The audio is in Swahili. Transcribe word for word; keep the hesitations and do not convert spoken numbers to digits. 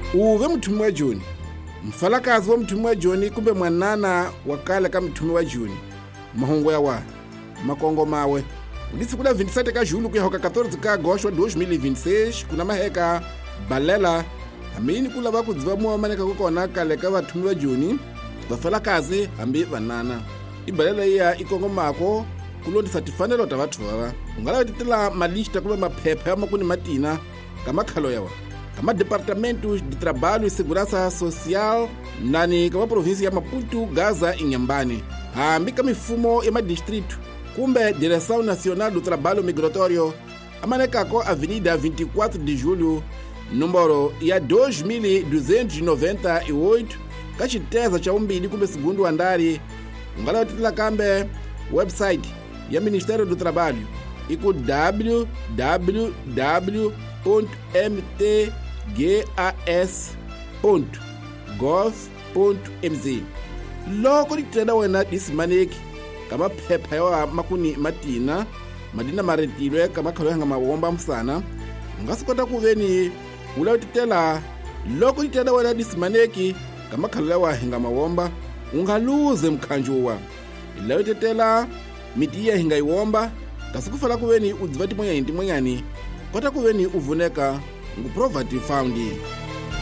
uve mthumi wa Joni, mfalakazi wa mthumi wa Joni kumbe mwanana wakale ka mthumi wa Joni, mahungu ya wa makongo mawe ulisi kuna vinte e sete ka julho kuyahoka quatorze ka agosto dois mil e vinte e seis kuna maheka balela amini kula va kudziva muwamaneka kukona kale ka vathumi va Joni vafalakazi hambi vanana ibalela iya ikongomako kulondisa tifanelo ta vathu vava ungala titela malista kumbe maphepha yamakuni matina ka makhalo yawa kama Departamento de Trabalho e Segurança Social nani kama província ya Maputo, Gaza e Inhambane hambi ka mifumo ya madistrito kumbe Direção Nacional do Trabalho Migratório amanekako Avenida vinte e quatro de julho número ya dois mil duzentos e noventa e oito ka chiteza cha umbili kumbe segundo andari ungala titela kambe website ya Ministério do Trabalho iku w w w ponto m t gas ponto gov ponto m z loko litenda wena disimaneki kama phepha yawa makuni matina madina maretilwe kama khalo yanga mawomba msana ungasikota kuveni ula utitela loko litenda wena disimaneki kama khalo yawa hinga mawomba ungaluze mkhanjuwa ila utitela miti ya hinga iwomba kasikufala kuveni udzivati mwenyani timwenyani kota kuveni uvuneka nguProvati Found.